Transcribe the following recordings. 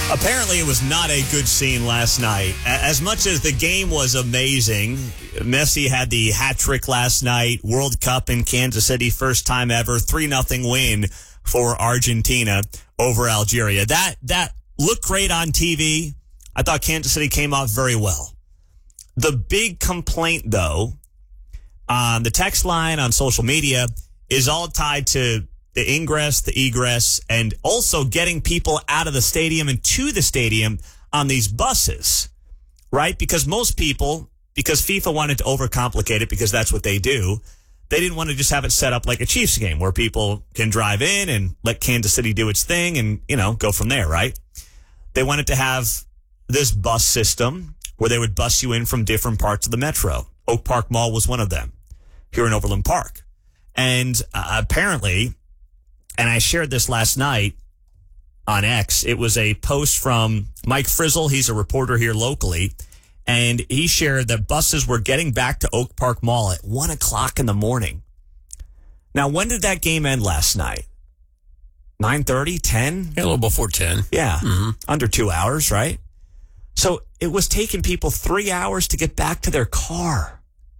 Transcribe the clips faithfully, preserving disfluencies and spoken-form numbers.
Apparently, it was not a good scene last night. As much as the game was amazing, Messi had the hat trick last night, World Cup in Kansas City, first time ever, three nothing win for Argentina over Algeria. That that looked great on T V. I thought Kansas City came off very well. The big complaint, though, on the text line, on social media, is all tied to the ingress, the egress, and also getting people out of the stadium and to the stadium on these buses, right? Because most people, because FIFA wanted to overcomplicate it because that's what they do, they didn't want to just have it set up like a Chiefs game where people can drive in and let Kansas City do its thing and, you know, go from there, right? They wanted to have this bus system where they would bus you in from different parts of the metro. Oak Park Mall was one of them here in Overland Park. And uh, apparently, and I shared this last night on X, it was a post from Mike Frizzle. He's a reporter here locally. And he shared that buses were getting back to Oak Park Mall at one o'clock in the morning. Now, when did that game end last night? nine thirty, ten? Yeah, a little before ten. Yeah, mm-hmm. Under two hours, right? So it was taking people three hours to get back to their car.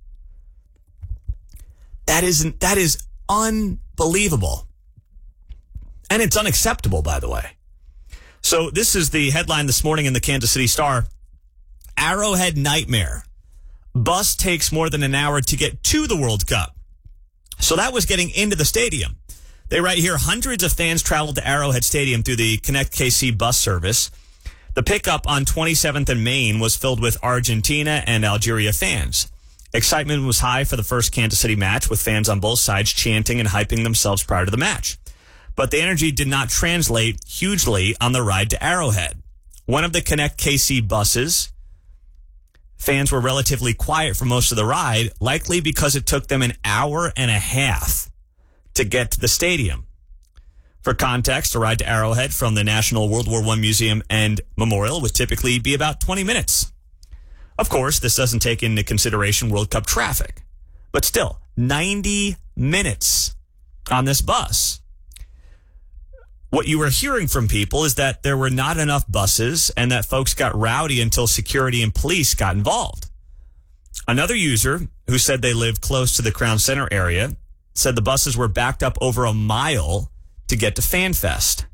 That isn't, that is unbelievable. And it's unacceptable, by the way. So this is the headline this morning in the Kansas City Star. Arrowhead nightmare. Bus takes more than an hour to get to the World Cup. So that was getting into the stadium. They write here, hundreds of fans traveled to Arrowhead Stadium through the Connect K C bus service. The pickup on twenty-seventh and Main was filled with Argentina and Algeria fans. Excitement was high for the first Kansas City match, with fans on both sides chanting and hyping themselves prior to the match. But the energy did not translate hugely on the ride to Arrowhead. One of the Connect K C buses, fans were relatively quiet for most of the ride, likely because it took them an hour and a half to get to the stadium. For context, a ride to Arrowhead from the National World War One Museum and Memorial would typically be about twenty minutes. Of course, this doesn't take into consideration World Cup traffic, but still, ninety minutes on this bus. What you were hearing from people is that there were not enough buses and that folks got rowdy until security and police got involved. Another user who said they lived close to the Crown Center area said the buses were backed up over a mile to get to FanFest.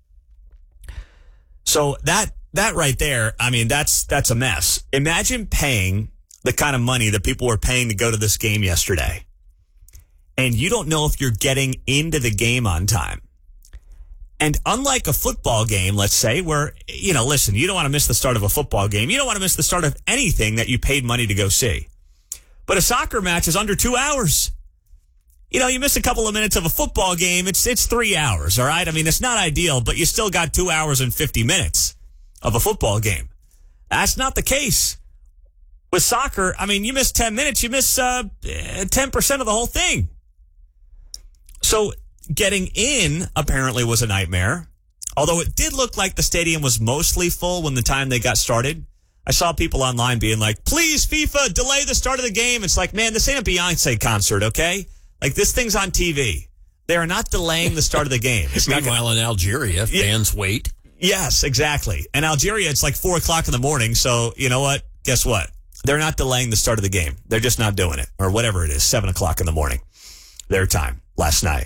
So that that right there, I mean, that's that's a mess. Imagine paying the kind of money that people were paying to go to this game yesterday, and you don't know if you're getting into the game on time. And unlike a football game, let's say, where, you know, listen, you don't want to miss the start of a football game. You don't want to miss the start of anything that you paid money to go see. But a soccer match is under two hours. You know, you miss a couple of minutes of a football game, it's it's three hours, all right? I mean, it's not ideal, but you still got two hours and fifty minutes of a football game. That's not the case. With soccer, I mean, you miss ten minutes, you miss uh, ten percent of the whole thing. So getting in apparently was a nightmare, although it did look like the stadium was mostly full when the time they got started. I saw people online being like, please, FIFA, delay the start of the game. It's like, man, this ain't a Beyonce concert, okay? Like, this thing's on T V. They are not delaying the start of the game. It's Meanwhile, gonna... in Algeria, fans yeah. wait. Yes, exactly. And Algeria, it's like four o'clock in the morning, so you know what? Guess what? They're not delaying the start of the game. They're just not doing it, or whatever it is, seven o'clock in the morning, their time, last night.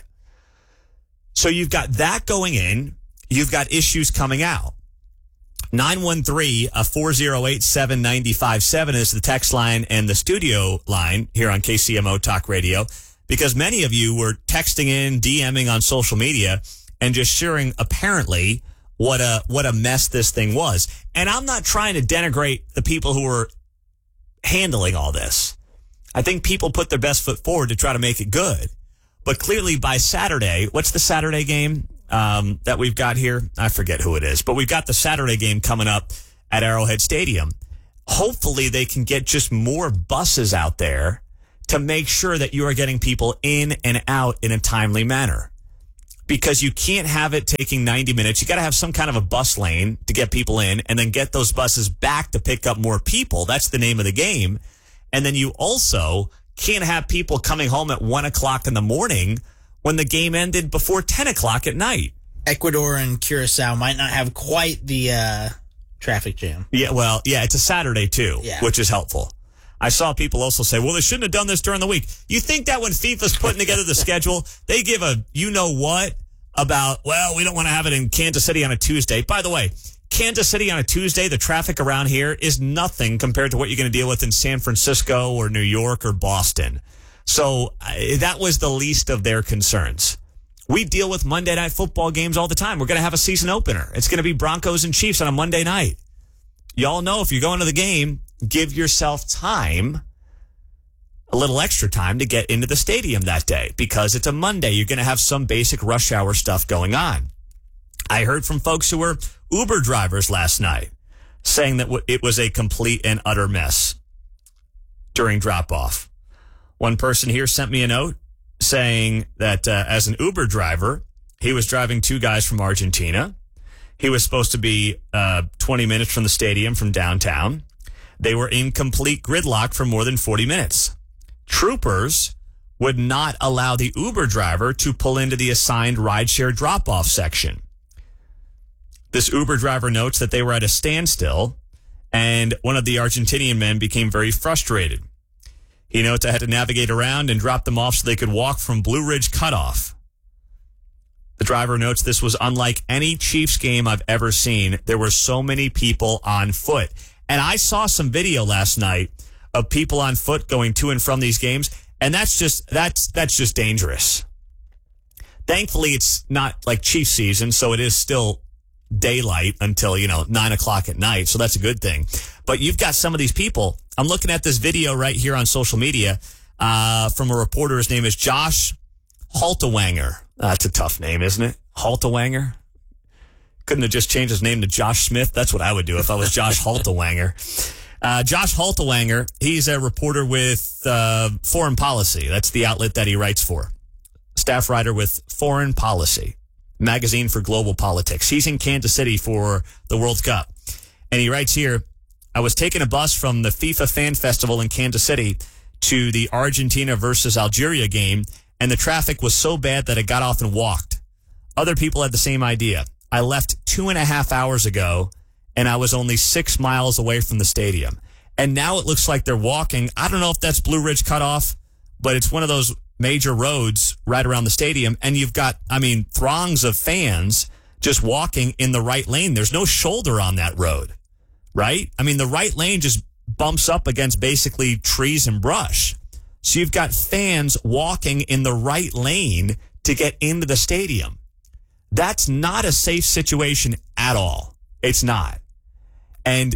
So you've got that going in. You've got issues coming out. nine one three, four oh eight, seven nine five seven is the text line and the studio line here on K C M O Talk Radio, because many of you were texting in, DMing on social media, and just sharing apparently what a what a mess this thing was. And I'm not trying to denigrate the people who were handling all this. I think people put their best foot forward to try to make it good. But clearly by Saturday, what's the Saturday game um, that we've got here? I forget who it is, but we've got the Saturday game coming up at Arrowhead Stadium. Hopefully they can get just more buses out there to make sure that you are getting people in and out in a timely manner. Because you can't have it taking ninety minutes. You got to have some kind of a bus lane to get people in and then get those buses back to pick up more people. That's the name of the game. And then you also can't have people coming home at one o'clock in the morning when the game ended before ten o'clock at night. Ecuador and Curacao might not have quite the uh, traffic jam. Yeah, well, yeah, it's a Saturday too, yeah. which is helpful. I saw people also say, well, they shouldn't have done this during the week. You think that when FIFA's putting together the schedule, they give a you-know-what about, well, we don't want to have it in Kansas City on a Tuesday. By the way, Kansas City on a Tuesday, the traffic around here is nothing compared to what you're going to deal with in San Francisco or New York or Boston. So uh, that was the least of their concerns. We deal with Monday night football games all the time. We're going to have a season opener. It's going to be Broncos and Chiefs on a Monday night. Y'all know if you're going to the game, give yourself time, a little extra time to get into the stadium that day because it's a Monday. You're going to have some basic rush hour stuff going on. I heard from folks who were Uber drivers last night saying that it was a complete and utter mess during drop-off. One person here sent me a note saying that uh, as an Uber driver, he was driving two guys from Argentina. He was supposed to be uh, twenty minutes from the stadium from downtown. They were in complete gridlock for more than forty minutes. Troopers would not allow the Uber driver to pull into the assigned rideshare drop-off section. This Uber driver notes that they were at a standstill, and one of the Argentinian men became very frustrated. He notes I had to navigate around and drop them off so they could walk from Blue Ridge Cutoff. The driver notes this was unlike any Chiefs game I've ever seen. There were so many people on foot. And I saw some video last night of people on foot going to and from these games, and that's just that's that's just dangerous. Thankfully, it's not like Chiefs season, so it is still daylight until, you know, nine o'clock at night, so that's a good thing. But you've got some of these people. I'm looking at this video right here on social media uh, from a reporter. His name is Josh Haltewanger. That's a tough name, isn't it? Haltewanger? Couldn't have just changed his name to Josh Smith? That's what I would do if I was Josh Haltewanger. Uh, Josh Haltewanger, he's a reporter with uh, Foreign Policy. That's the outlet that he writes for. Staff writer with Foreign Policy, magazine for global politics. He's in Kansas City for the World Cup. And he writes here, I was taking a bus from the FIFA Fan Festival in Kansas City to the Argentina versus Algeria game, and the traffic was so bad that I got off and walked. Other people had the same idea. I left two and a half hours ago, and I was only six miles away from the stadium. And now it looks like they're walking. I don't know if that's Blue Ridge Cutoff, but it's one of those major roads right around the stadium. And you've got, I mean, throngs of fans just walking in the right lane. There's no shoulder on that road, right? I mean, the right lane just bumps up against basically trees and brush. So you've got fans walking in the right lane to get into the stadium. That's not a safe situation at all. It's not. And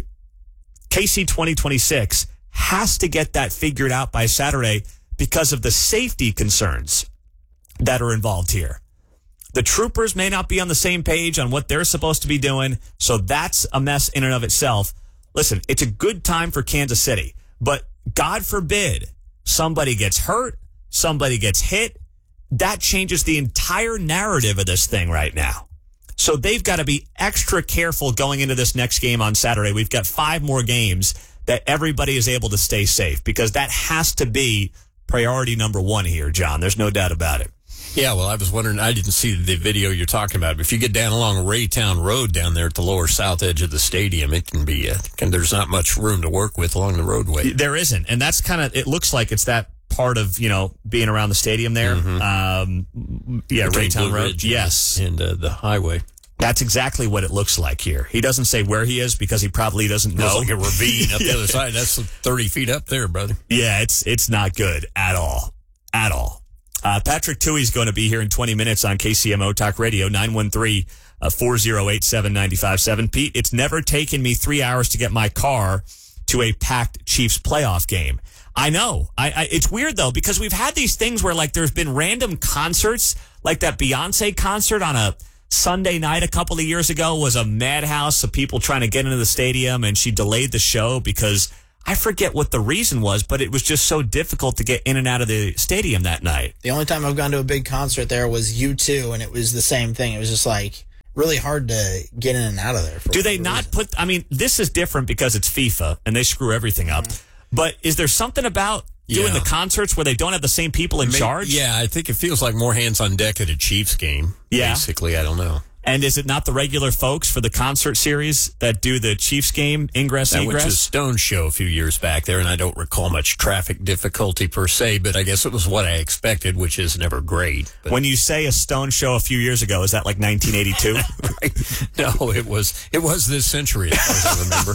K C twenty twenty-six has to get that figured out by Saturday because of the safety concerns that are involved here. The troopers may not be on the same page on what they're supposed to be doing, so that's a mess in and of itself. Listen, it's a good time for Kansas City, but God forbid somebody gets hurt, somebody gets hit. That changes the entire narrative of this thing right now. So they've got to be extra careful going into this next game on Saturday. We've got five more games that everybody is able to stay safe because that has to be priority number one here, John. There's no doubt about it. Yeah, well, I was wondering, I didn't see the video you're talking about, but if you get down along Raytown Road down there at the lower south edge of the stadium, it can be, uh, can, there's not much room to work with along the roadway. There isn't. And that's kind of, it looks like it's that part of, you know, being around the stadium there. Mm-hmm. Um, yeah, Between Raytown Blue Road. Ridge Yes. And uh, the highway. That's exactly what it looks like here. He doesn't say where he is because he probably doesn't know. It's like a ravine up the other side. That's thirty feet up there, brother. Yeah, it's it's not good at all. At all. Uh, Patrick Tuohy's going to be here in twenty minutes on K C M O Talk Radio, nine one three, four oh eight, seven nine five seven. Pete, it's never taken me three hours to get my car to a packed Chiefs playoff game. I know. I, I it's weird, though, because we've had these things where, like, there's been random concerts, like that Beyonce concert on a Sunday night a couple of years ago was a madhouse of people trying to get into the stadium, and she delayed the show because I forget what the reason was, but it was just so difficult to get in and out of the stadium that night. The only time I've gone to a big concert there was U two, and it was the same thing. It was just like really hard to get in and out of there. For Do they not reason. put, I mean, this is different because it's FIFA and they screw everything up, mm-hmm. but is there something about doing yeah. the concerts where they don't have the same people in Maybe, charge? Yeah, I think it feels like more hands on deck at a Chiefs game. Yeah. Basically, I don't know. And is it not the regular folks for the concert series that do the Chiefs game, ingress, That went egress? to a Stone show a few years back there, and I don't recall much traffic difficulty per se, but I guess it was what I expected, which is never great. But When you say a Stone show a few years ago, is that like nineteen eighty-two? right. No, it was it was this century, as far as I remember.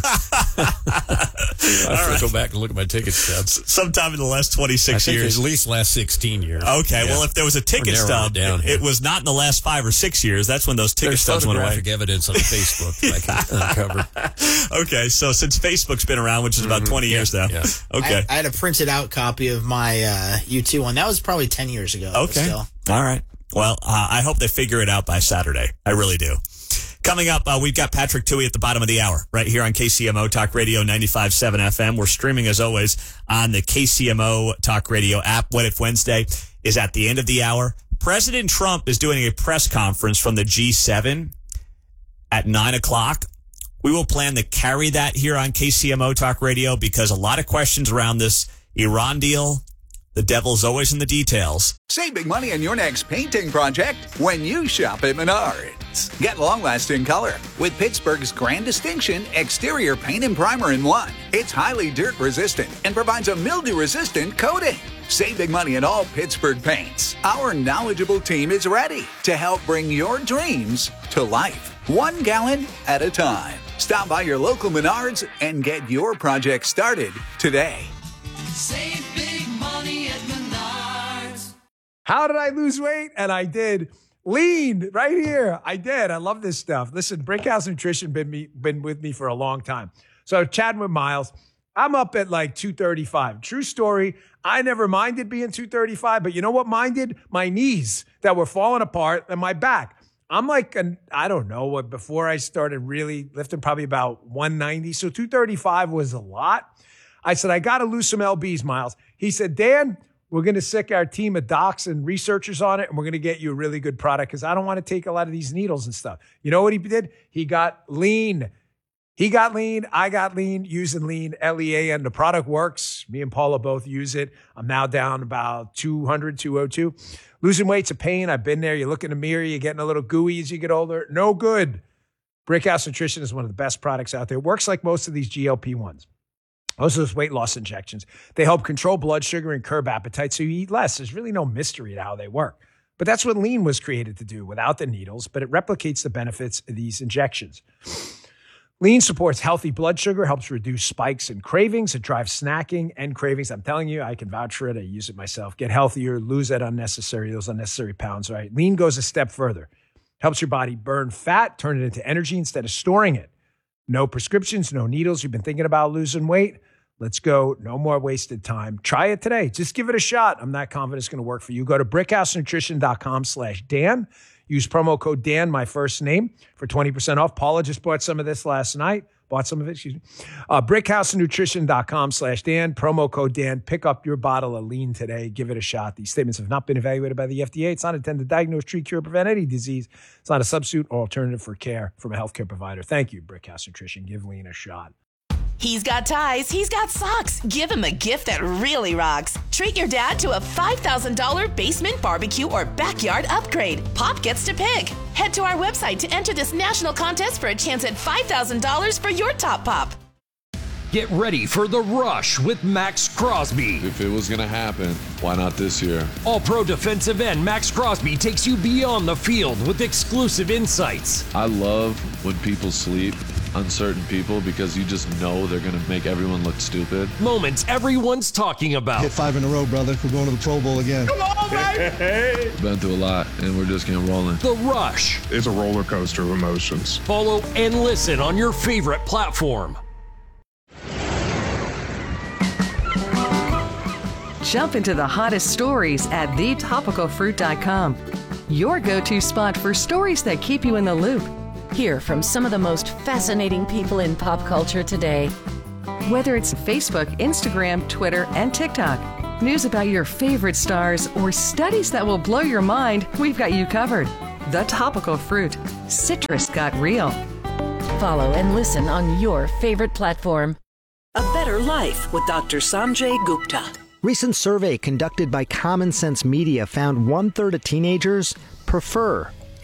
I have right. to go back and look at my ticket stubs. Sometime in the last twenty-six I think years. at least last sixteen years. Okay, Yeah. well, if there was a ticket narrowing stub, it down it, here. it was not in the last five or six years. That's when those ticket There's stubs went away. photographic evidence on Facebook that I can uncover. Okay, so since Facebook's been around, which is about twenty years now. yeah. Okay. I, I had a printed out copy of my uh, U two one. That was probably ten years ago. but Okay. Still. All right. Well, uh, I hope they figure it out by Saturday. I really do. Coming up, uh, we've got Patrick Toohey at the bottom of the hour right here on K C M O Talk Radio ninety-five point seven F M. We're streaming, as always, on the K C M O Talk Radio app. What If Wednesday is at the end of the hour. President Trump is doing a press conference from the G seven at nine o'clock. We will plan to carry that here on K C M O Talk Radio because a lot of questions around this Iran deal. The devil's always in the details. Save big money on your next painting project when you shop at Menards. Get long-lasting color with Pittsburgh's Grand Distinction exterior paint and primer in one. It's highly dirt-resistant and provides a mildew-resistant coating. Save big money on all Pittsburgh paints. Our knowledgeable team is ready to help bring your dreams to life, one gallon at a time. Stop by your local Menards and get your project started today. Save big money at Menards. How did I lose weight? And I did. Lean right here. I did. I love this stuff. Listen, Brickhouse Nutrition been me been with me for a long time. So chatting with Miles, I'm up at like two thirty-five. True story. I never minded being two thirty-five, but you know what minded? My knees that were falling apart and my back. I'm like, an, I don't know what, before I started really lifting, probably about one ninety. So two thirty-five was a lot. I said, I got to lose some L Bs, Miles. He said, Dan, we're going to sick our team of docs and researchers on it, and we're going to get you a really good product because I don't want to take a lot of these needles and stuff. You know what he did? He got lean. He got lean. I got lean using lean, L E A, and the product works. Me and Paula both use it. I'm now down about two hundred, two oh two. Losing weight's a pain. I've been there. You look in the mirror, you're getting a little gooey as you get older. No good. Brickhouse Nutrition is one of the best products out there. It works like most of these G L P ones. Most of those weight loss injections. They help control blood sugar and curb appetite so you eat less. There's really no mystery to how they work. But that's what lean was created to do without the needles, but it replicates the benefits of these injections. Lean supports healthy blood sugar, helps reduce spikes and cravings. It drives snacking and cravings. I'm telling you, I can vouch for it. I use it myself. Get healthier, lose that unnecessary, those unnecessary pounds, right? Lean goes a step further. Helps your body burn fat, turn it into energy instead of storing it. No prescriptions, no needles. You've been thinking about losing weight? Let's go. No more wasted time. Try it today. Just give it a shot. I'm not confident it's going to work for you. Go to brickhousenutrition.com slash Dan. Use promo code Dan, my first name, for twenty percent off. Paula just bought some of this last night. Bought some of it, excuse me. Uh, brickhousenutrition.com slash Dan. Promo code Dan. Pick up your bottle of lean today. Give it a shot. These statements have not been evaluated by the F D A. It's not intended to diagnose, treat, cure, prevent any disease. It's not a substitute or alternative for care from a healthcare provider. Thank you, Brickhouse Nutrition. Give lean a shot. He's got ties, he's got socks. Give him a gift that really rocks. Treat your dad to a five thousand dollars basement barbecue or backyard upgrade. Pop gets to pick. Head to our website to enter this national contest for a chance at five thousand dollars for your top pop. Get ready for The Rush with Max Crosby. If it was going to happen, why not this year? All-pro defensive end Max Crosby takes you beyond the field with exclusive insights. I love when people sleep, uncertain people, because you just know they're going to make everyone look stupid. Moments everyone's talking about. Hit five in a row, brother. We're going to the Pro Bowl again. Come on, baby! Been through a lot, and we're just getting rolling. The Rush. It's a roller coaster of emotions. Follow and listen on your favorite platform. Jump into the hottest stories at the topical fruit dot com. Your go-to spot for stories that keep you in the loop. Hear from some of the most fascinating people in pop culture today. Whether it's Facebook, Instagram, Twitter, and TikTok, news about your favorite stars, or studies that will blow your mind, we've got you covered. The Topical Fruit. Citrus got real. Follow and listen on your favorite platform. A Better Life with Doctor Sanjay Gupta. Recent survey conducted by Common Sense Media found one-third of teenagers prefer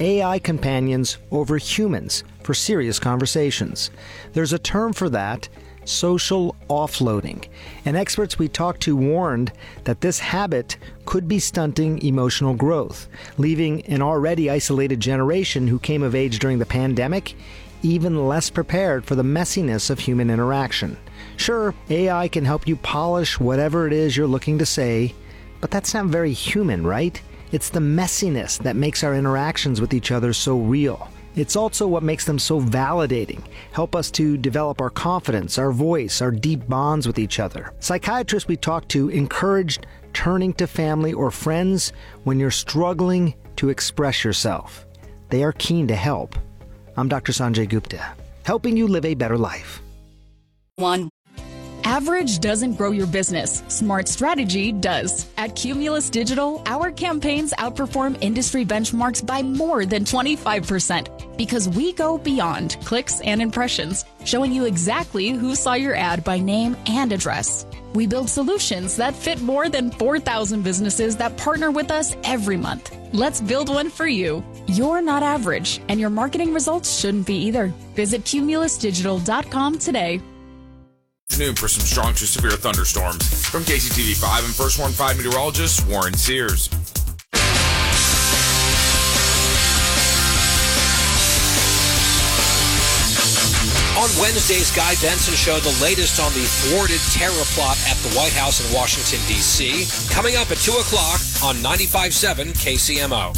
A I companions over humans for serious conversations. There's a term for that, social offloading. And experts we talked to warned that this habit could be stunting emotional growth, leaving an already isolated generation who came of age during the pandemic even less prepared for the messiness of human interaction. Sure, A I can help you polish whatever it is you're looking to say, but that's not very human, right? It's the messiness that makes our interactions with each other so real. It's also what makes them so validating, help us to develop our confidence, our voice, our deep bonds with each other. Psychiatrists we talked to encouraged turning to family or friends when you're struggling to express yourself. They are keen to help. I'm Doctor Sanjay Gupta, helping you live a better life. One. Average doesn't grow your business. Smart strategy does. At Cumulus Digital, our campaigns outperform industry benchmarks by more than twenty-five percent because we go beyond clicks and impressions, showing you exactly who saw your ad by name and address. We build solutions that fit more than four thousand businesses that partner with us every month. Let's build one for you. You're not average, and your marketing results shouldn't be either. Visit cumulus digital dot com today. Afternoon for some strong to severe thunderstorms. From K C T V five and First Warn five meteorologist Warren Sears. On Wednesday's Guy Benson Show, the latest on the thwarted terror plot at the White House in Washington, D C Coming up at two o'clock on ninety-five point seven K C M O.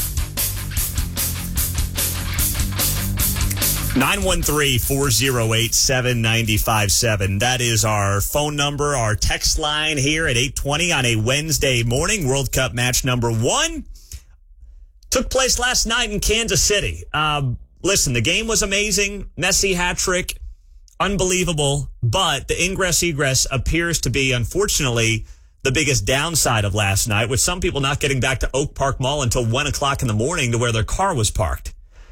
nine one three, four oh eight, seven nine five seven. That is our phone number, our text line here at eight twenty on a Wednesday morning. World Cup match number one took place last night in Kansas City. Um, listen, the game was amazing. Messi hat trick, unbelievable. But the ingress-egress appears to be, unfortunately, the biggest downside of last night, with some people not getting back to Oak Park Mall until one o'clock in the morning to where their car was parked.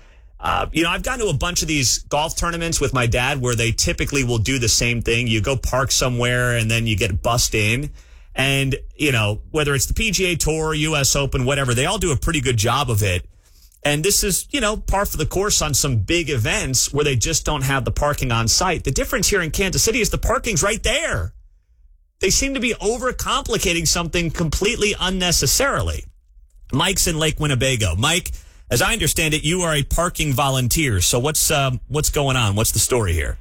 Uh, you know, I've gone to a bunch of these golf tournaments with my dad where they typically will do the same thing. You go park somewhere and then you get bussed in. And, you know, whether it's the P G A Tour, U S Open, whatever, they all do a pretty good job of it. And this is, you know, par for the course on some big events where they just don't have the parking on site. The difference here in Kansas City is the parking's right there. They seem to be overcomplicating something completely unnecessarily. Mike's in Lake Winnebago. Mike, as I understand it, you are a parking volunteer. So what's um, what's going on? What's the story here?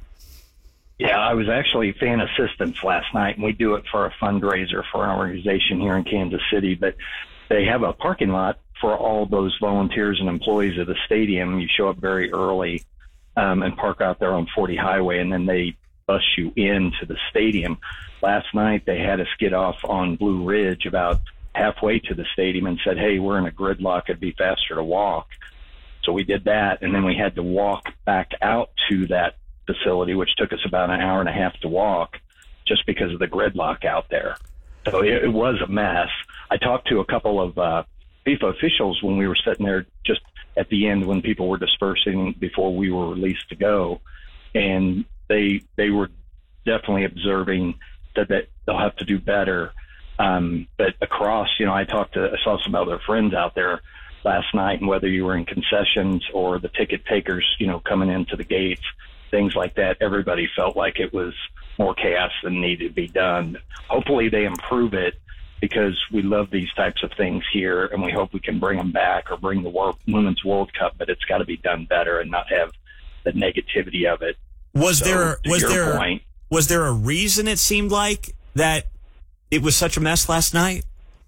Yeah, I was actually fan assistance last night, and we do it for a fundraiser for our organization here in Kansas City. But they have a parking lot for all those volunteers and employees of the stadium. You show up very early um, and park out there on forty Highway, and then they bus you into the stadium. Last night, they had us get off on Blue Ridge about halfway to the stadium and said, hey, we're in a gridlock. It'd be faster to walk. So we did that, and then we had to walk back out to that facility, which took us about an hour and a half to walk just because of the gridlock out there. So it, it was a mess. I talked to a couple of uh, FIFA officials when we were sitting there just at the end when people were dispersing before we were released to go, and they they were definitely observing that, that they'll have to do better. Um, but across, you know, I talked to, I saw some other friends out there last night, and whether you were in concessions or the ticket takers, you know, coming into the gates, things like that, everybody felt like it was more chaos than needed to be done. Hopefully they improve it, because we love these types of things here, and we hope we can bring them back or bring the World, Women's World Cup, but it's got to be done better and not have the negativity of it. Was So, there to was your there point, was there a reason it seemed like that it was such a mess last night?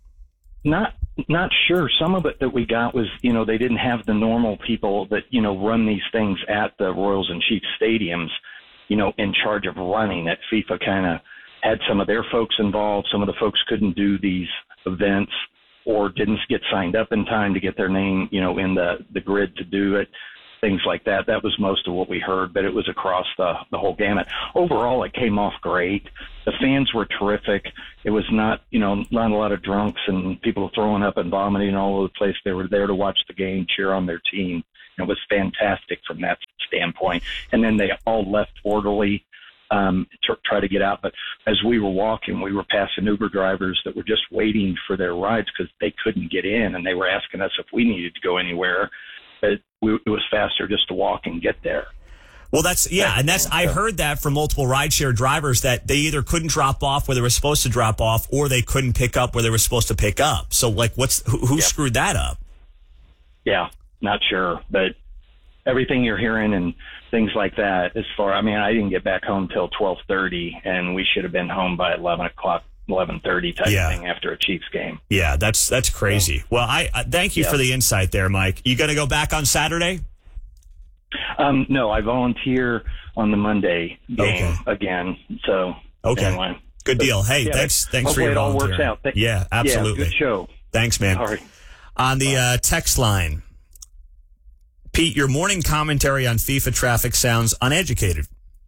Not not sure. Some of it that we got was, you know, they didn't have the normal people that, you know, run these things at the Royals and Chiefs stadiums, you know, in charge of running it. FIFA kind of had some of their folks involved. Some of the folks couldn't do these events or didn't get signed up in time to get their name, you know, in the, the grid to do it. Things like that. That was most of what we heard, but it was across the, the whole gamut. Overall, it came off great. The fans were terrific. It was not, you know, not a lot of drunks and people throwing up and vomiting all over the place. They were there to watch the game, cheer on their team. It was fantastic from that standpoint. And then they all left orderly um, to try to get out. But as we were walking, we were passing Uber drivers that were just waiting for their rides because they couldn't get in, and they were asking us if we needed to go anywhere. it, we, it was faster just to walk and get there. Well, that's, yeah, and that's, I heard that from multiple rideshare drivers that they either couldn't drop off where they were supposed to drop off or they couldn't pick up where they were supposed to pick up. So, like, what's, who, who Yep. screwed that up? Yeah, not sure, but everything you're hearing and things like that, as far, I mean, I didn't get back home till twelve thirty, and we should have been home by eleven o'clock, eleven thirty type Yeah. thing after a Chiefs game. Yeah, that's, that's crazy. Well, I, I thank you Yeah. for the insight there, Mike. You going to go back on Saturday? Um, no, I volunteer on the Monday game again, so Okay. anyway. Good deal. Hey, Yeah, thanks, thanks for hopefully your it all works volunteering. out. Thank- Yeah, absolutely. Yeah, good show. Thanks, man. All right. On the uh, text line, Pete, your morning commentary on FIFA traffic sounds uneducated.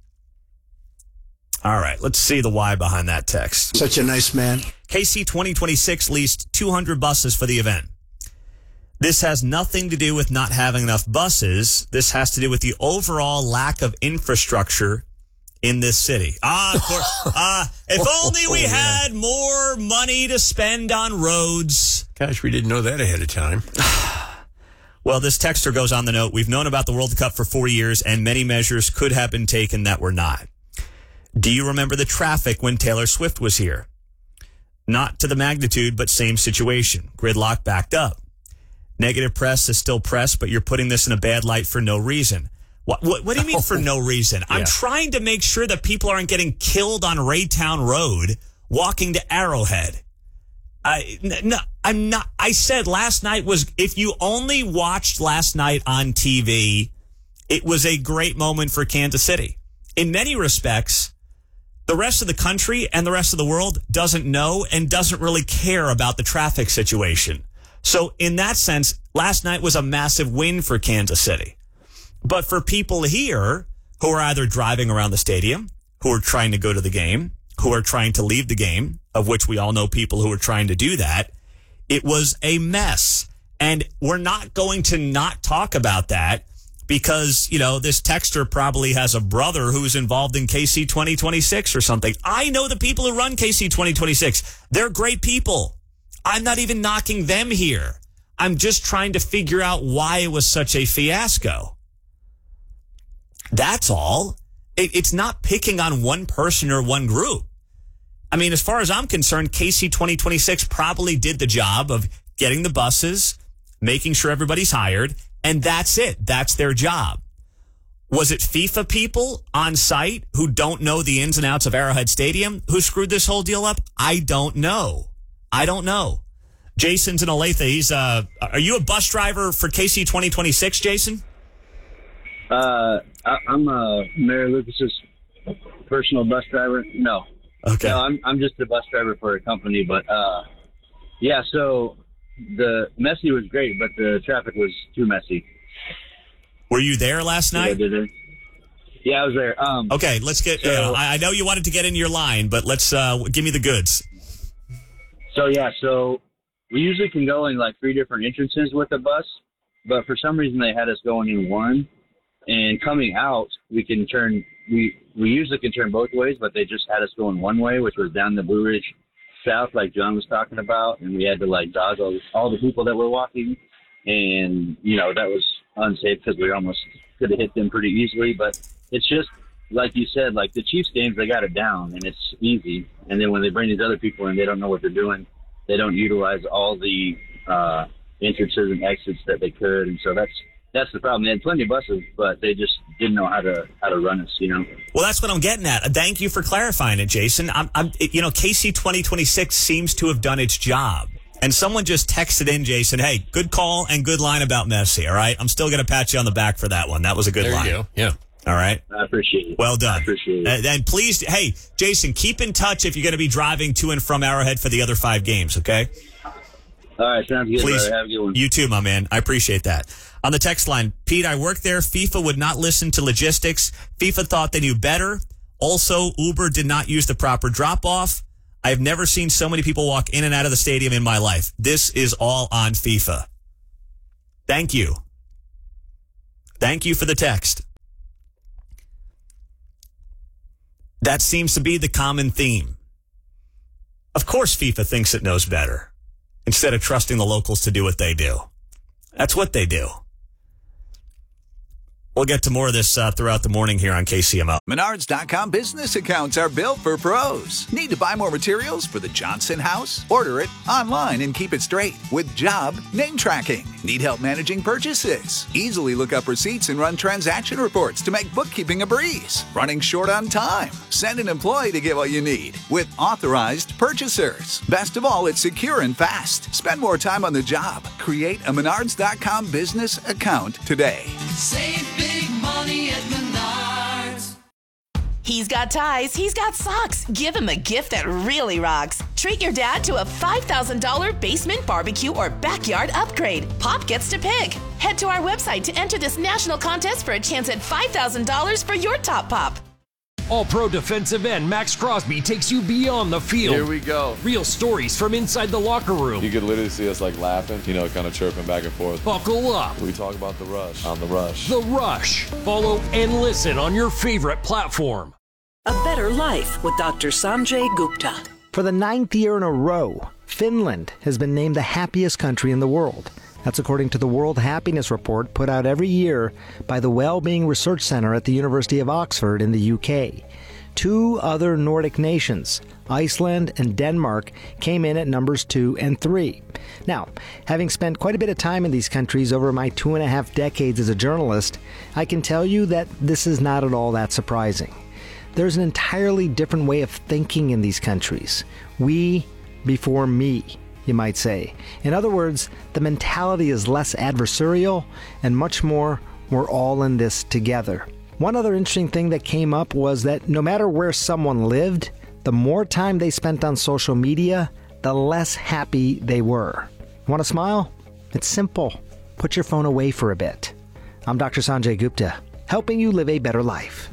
All right, let's see the why behind that text. Such a nice man. K C twenty twenty-six leased two hundred buses for the event. This has nothing to do with not having enough buses. This has to do with the overall lack of infrastructure in this city. Ah, of course. Ah, if only we had more money to spend on roads. Gosh, we didn't know that ahead of time. Well, this texter goes on the note, we've known about the World Cup for four years and many measures could have been taken that were not. Do you remember the traffic when Taylor Swift was here? Not to the magnitude, but same situation. Gridlock backed up. Negative press is still press, but you're putting this in a bad light for no reason. What, what, what do you mean for no reason? I'm Yeah. trying to make sure that people aren't getting killed on Raytown Road walking to Arrowhead. I, n- no, I'm not. I said last night was, if you only watched last night on T V, it was a great moment for Kansas City. In many respects, the rest of the country and the rest of the world doesn't know and doesn't really care about the traffic situation. So in that sense, last night was a massive win for Kansas City. But for people here who are either driving around the stadium, who are trying to go to the game, who are trying to leave the game, of which we all know people who are trying to do that, it was a mess. And we're not going to not talk about that because, you know, this texter probably has a brother who's involved in K C twenty twenty-six or something. I know the people who run K C twenty twenty-six. They're great people. I'm not even knocking them here. I'm just trying to figure out why it was such a fiasco. That's all. It, it's not picking on one person or one group. I mean, as far as I'm concerned, K C twenty twenty-six probably did the job of getting the buses, making sure everybody's hired, and that's it. That's their job. Was it FIFA people on site who don't know the ins and outs of Arrowhead Stadium who screwed this whole deal up? I don't know. I don't know. Jason's in Olathe. He's, uh, are you a bus driver for K C twenty twenty-six, Jason? Uh, I, I'm uh, Mayor Lucas's personal bus driver. No. Okay. No, I'm I'm just a bus driver for a company, but uh, yeah. So the messy was great, but the traffic was too messy. Were you there last night? Yeah, yeah, I was there. Um, okay, let's get. So, uh, I I know you wanted to get in your line, but let's uh, give me the goods. So yeah, so we usually can go in like three different entrances with the bus, but for some reason they had us going in one. And coming out, we can turn. We we usually can turn both ways, but they just had us going one way, which was down the Blue Ridge South, like John was talking about, and we had to like dodge all, all the people that were walking, and you know that was unsafe because we almost could have hit them pretty easily. But it's just like you said, like the Chiefs games, they got it down, and it's easy. And then when they bring these other people in, they don't know what they're doing. They don't utilize all the uh, entrances and exits that they could, and so that's. That's the problem. They had plenty of buses, but they just didn't know how to how to run us, you know. Well, that's what I'm getting at. Thank you for clarifying it, Jason. I'm, I'm you know, K C twenty twenty-six seems to have done its job. And someone just texted in, Jason, hey, good call and good line about Messi, all right? I'm still going to pat you on the back for that one. That was a good there line. You go. Yeah. All right? I appreciate it. Well done. I appreciate it. And, and please, hey, Jason, keep in touch if you're going to be driving to and from Arrowhead for the other five games, okay? All right, sounds good. Please, brother. Have a good one. You too, my man. I appreciate that. On the text line, Pete, I worked there. FIFA would not listen to logistics. FIFA thought they knew better. Also, Uber did not use the proper drop-off. I've never seen so many people walk in and out of the stadium in my life. This is all on FIFA. Thank you. Thank you for the text. That seems to be the common theme. Of course, FIFA thinks it knows better instead of trusting the locals to do what they do. That's what they do. We'll get to more of this uh, throughout the morning here on K C M O. Menards dot com business accounts are built for pros. Need to buy more materials for the Johnson house? Order it online and keep it straight with job name tracking. Need help managing purchases? Easily look up receipts and run transaction reports to make bookkeeping a breeze. Running short on time? Send an employee to get what you need with authorized purchasers. Best of all, it's secure and fast. Spend more time on the job. Create a Menards dot com business account today. Save big money at Menards. He's got ties, he's got socks. Give him a gift that really rocks. Treat your dad to a five thousand dollars basement barbecue or backyard upgrade. Pop gets to pick. Head to our website to enter this national contest for a chance at five thousand dollars for your top pop. All-Pro defensive end Max Crosby takes you beyond the field. Here we go. Real stories from inside the locker room. You could literally see us like laughing, you know, kind of chirping back and forth. Buckle up. We talk about the rush on the rush. The Rush. Follow and listen on your favorite platform. A Better Life with Doctor Sanjay Gupta. For the ninth year in a row, Finland has been named the happiest country in the world. That's according to the World Happiness Report put out every year by the Wellbeing Research Center at the University of Oxford in the U K. Two other Nordic nations, Iceland and Denmark, came in at numbers two and three. Now, having spent quite a bit of time in these countries over my two and a half decades as a journalist, I can tell you that this is not at all that surprising. There's an entirely different way of thinking in these countries. We before me, you might say. In other words, the mentality is less adversarial and much more, we're all in this together. One other interesting thing that came up was that no matter where someone lived, the more time they spent on social media, the less happy they were. Want to smile? It's simple. Put your phone away for a bit. I'm Doctor Sanjay Gupta, helping you live a better life.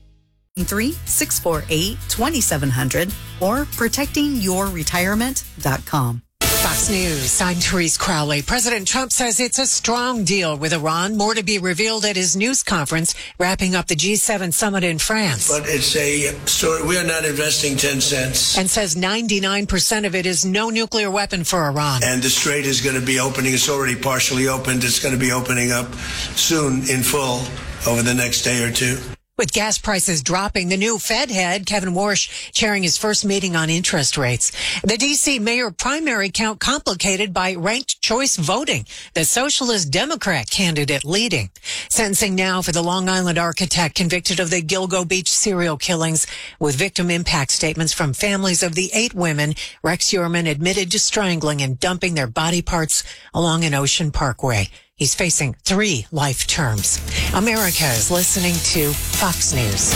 three six four eight two seven zero zero or protecting your retirement dot com. Fox News, I'm Therese Crowley. President Trump says it's a strong deal with Iran. More to be revealed at his news conference, wrapping up the G seven summit in France. But it's a story. We are not investing ten cents. And says ninety-nine percent of it is no nuclear weapon for Iran. And the strait is going to be opening. It's already partially opened. It's going to be opening up soon in full over the next day or two. With gas prices dropping, the new Fed head, Kevin Warsh, chairing his first meeting on interest rates. The D C mayor primary count complicated by ranked choice voting. The Socialist Democrat candidate leading. Sentencing now for the Long Island architect convicted of the Gilgo Beach serial killings, with victim impact statements from families of the eight women Rex Heuermann admitted to strangling and dumping their body parts along an ocean parkway. He's facing three life terms. America is listening to Fox News.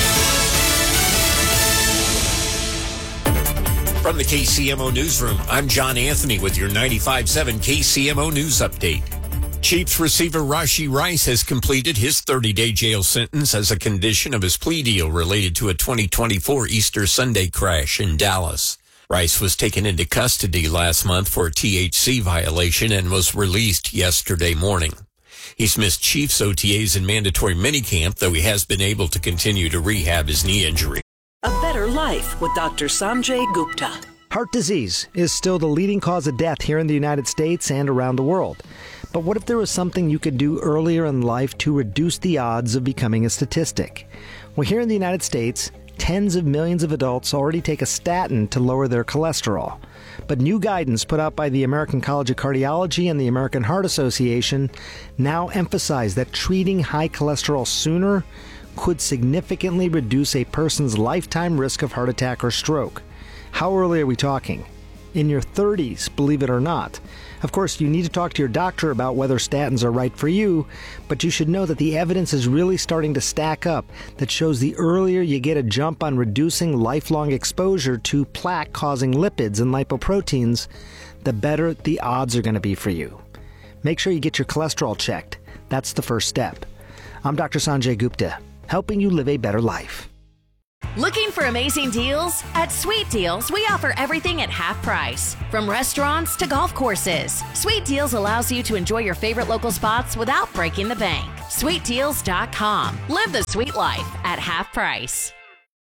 From the K C M O Newsroom, I'm John Anthony with your ninety-five point seven K C M O News Update. Chiefs receiver Rashee Rice has completed his thirty-day jail sentence as a condition of his plea deal related to a twenty twenty-four Easter Sunday crash in Dallas. Rice was taken into custody last month for a T H C violation and was released yesterday morning. He's missed Chiefs O T As and mandatory minicamp, though he has been able to continue to rehab his knee injury. A Better Life with Doctor Sanjay Gupta. Heart disease is still the leading cause of death here in the United States and around the world. But what if there was something you could do earlier in life to reduce the odds of becoming a statistic? Well, here in the United States, tens of millions of adults already take a statin to lower their cholesterol. But new guidance put out by the American College of Cardiology and the American Heart Association now emphasize that treating high cholesterol sooner could significantly reduce a person's lifetime risk of heart attack or stroke. How early are we talking? In your thirties, believe it or not. Of course, you need to talk to your doctor about whether statins are right for you, but you should know that the evidence is really starting to stack up that shows the earlier you get a jump on reducing lifelong exposure to plaque-causing lipids and lipoproteins, the better the odds are going to be for you. Make sure you get your cholesterol checked. That's the first step. I'm Doctor Sanjay Gupta, helping you live a better life. Looking for amazing deals? At Sweet Deals, we offer everything at half price. From restaurants to golf courses, Sweet Deals allows you to enjoy your favorite local spots without breaking the bank. sweet deals dot com. Live the sweet life at half price.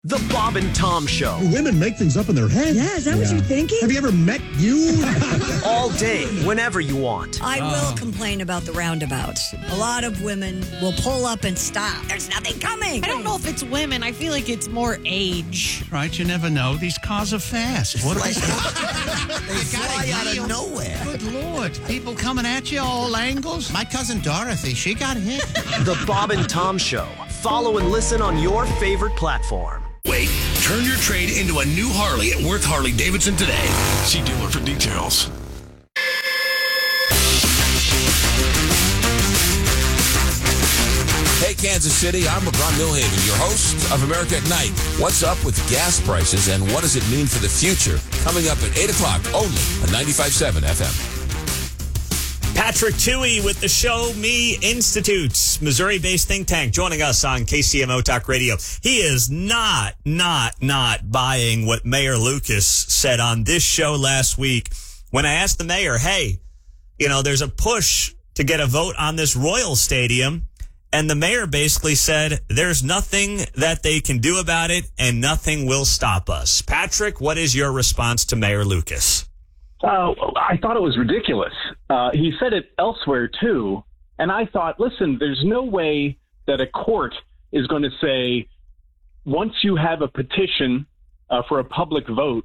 The Bob and Tom Show. Women make things up in their head. Yeah, is that what you're thinking? Have you ever met you? All day, whenever you want. I will complain about the roundabouts. A lot of women will pull up and stop. There's nothing coming. I don't know if it's women. I feel like it's more age. Right, you never know. These cars are fast. What are Like- they fly out of nowhere. Good Lord. People coming at you, all angles. My cousin Dorothy, she got hit. The Bob and Tom Show. Follow and listen on your favorite platform. Wait, turn your trade into a new Harley at Worth Harley Davidson today. See dealer for details. Hey, Kansas City, I'm LeBron Milhaven, your host of America at Night. What's up with gas prices and what does it mean for the future? Coming up at eight o'clock only on ninety-five point seven F M. Patrick Tuohy with the Show Me Institute, Missouri-based think tank, joining us on K C M O Talk Radio. He is not, not, not buying what Mayor Lucas said on this show last week when I asked the mayor, hey, you know, there's a push to get a vote on this Royal Stadium, and the mayor basically said there's nothing that they can do about it and nothing will stop us. Patrick, what is your response to Mayor Lucas? Uh, I thought it was ridiculous. Uh, he said it elsewhere, too. And I thought, listen, there's no way that a court is going to say, once you have a petition uh, for a public vote,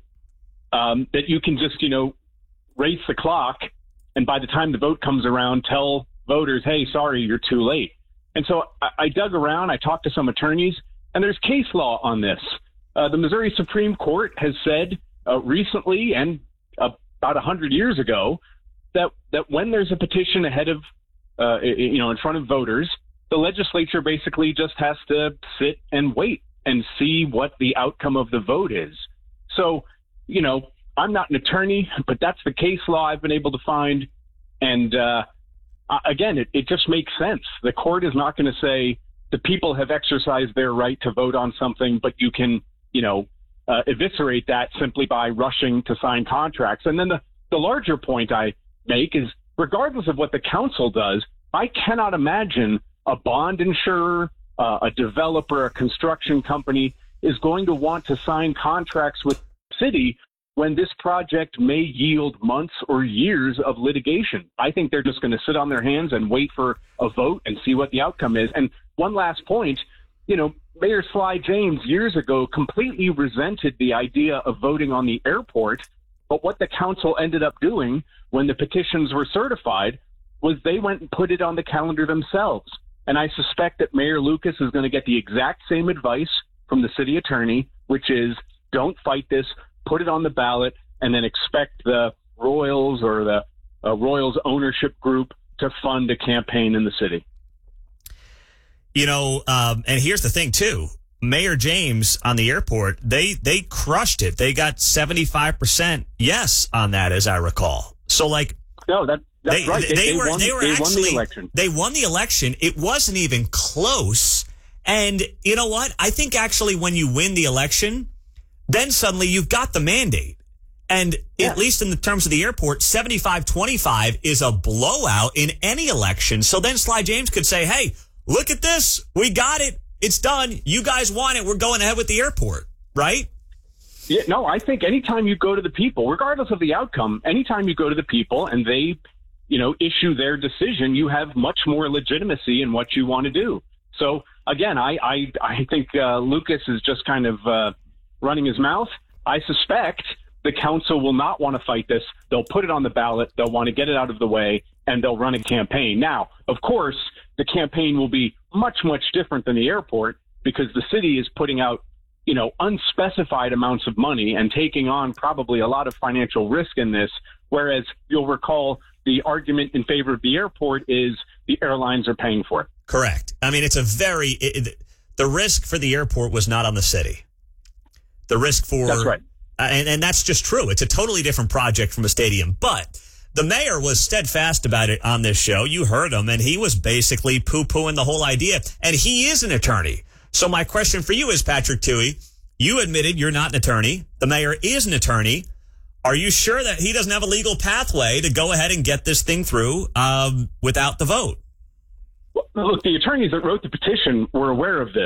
um, that you can just, you know, race the clock. And by the time the vote comes around, tell voters, hey, sorry, you're too late. And so I, I dug around. I talked to some attorneys, and there's case law on this. Uh, the Missouri Supreme Court has said uh, recently and uh, about one hundred years ago that that when there's a petition ahead of, uh, you know, in front of voters, the legislature basically just has to sit and wait and see what the outcome of the vote is. So, you know, I'm not an attorney, but that's the case law I've been able to find. And uh, again, it, it just makes sense. The court is not going to say the people have exercised their right to vote on something, but you can, you know, Uh, eviscerate that simply by rushing to sign contracts. And then the, the larger point I make is, regardless of what the council does, I cannot imagine a bond insurer, uh, a developer, a construction company is going to want to sign contracts with the city when this project may yield months or years of litigation. I think they're just going to sit on their hands and wait for a vote and see what the outcome is. And one last point, you know, Mayor Sly James years ago completely resented the idea of voting on the airport, but what the council ended up doing when the petitions were certified was they went and put it on the calendar themselves. And I suspect that Mayor Lucas is going to get the exact same advice from the city attorney, which is don't fight this, put it on the ballot, and then expect the Royals or the uh, Royals ownership group to fund a campaign in the city. You know, um, and here's the thing, too. Mayor James on the airport, they they crushed it. They got seventy-five percent yes on that, as I recall. So, like, no, that, that's they, right. They, They, they were won, they were they actually won the election. They won the election. It wasn't even close. And you know what? I think actually when you win the election, then suddenly you've got the mandate. And yeah. At least in the terms of the airport, seventy-five twenty-five is a blowout in any election. So then Sly James could say, hey, look at this. We got it. It's done. You guys want it. We're going ahead with the airport, right? Yeah, no, I think anytime you go to the people, regardless of the outcome, anytime you go to the people and they, you know, issue their decision, you have much more legitimacy in what you want to do. So, again, I, I, I think uh, Lucas is just kind of uh, running his mouth. I suspect the council will not want to fight this. They'll put it on the ballot. They'll want to get it out of the way, and they'll run a campaign. Now, of course, the campaign will be much, much different than the airport because the city is putting out, you know, unspecified amounts of money and taking on probably a lot of financial risk in this. Whereas you'll recall the argument in favor of the airport is the airlines are paying for it. Correct. I mean, it's a very, it, the risk for the airport was not on the city. The risk for, that's right. Uh, and, and that's just true. It's a totally different project from a stadium, but the mayor was steadfast about it on this show. You heard him, and he was basically poo-pooing the whole idea. And he is an attorney. So my question for you is, Patrick Tuohy, you admitted you're not an attorney. The mayor is an attorney. Are you sure that he doesn't have a legal pathway to go ahead and get this thing through um, without the vote? Well, look, the attorneys that wrote the petition were aware of this.